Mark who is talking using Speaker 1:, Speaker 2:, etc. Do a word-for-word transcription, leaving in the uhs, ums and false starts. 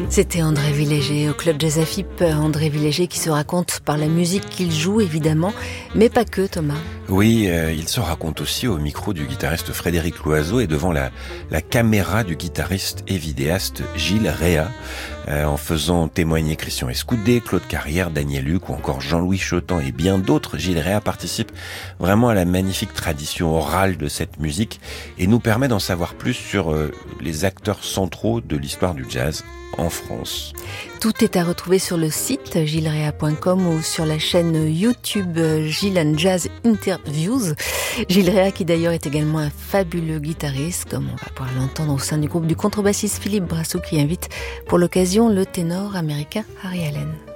Speaker 1: C'était André Villéger au Club Jazz Afip. André Villéger qui se raconte par la musique qu'il joue évidemment, mais pas que, Thomas.
Speaker 2: Oui, euh, il se raconte aussi au micro du guitariste Frédéric Loiseau et devant la, la caméra du guitariste et vidéaste Gilles Réa, euh, en faisant témoigner Christian Escoudé, Claude Carrière, Daniel Luc ou encore Jean-Louis Chotan et bien d'autres. Gilles Réa participe vraiment à la magnifique tradition orale de cette musique et nous permet d'en savoir plus sur euh, les acteurs centraux de l'histoire du jazz en France.
Speaker 1: Tout est à retrouver sur le site gilles-réa point com ou sur la chaîne YouTube Gilles and Jazz Interviews. Gilles Réa qui d'ailleurs est également un fabuleux guitariste, comme on va pouvoir l'entendre au sein du groupe du contrebassiste Philippe Brassou qui invite pour l'occasion le ténor américain Harry Allen.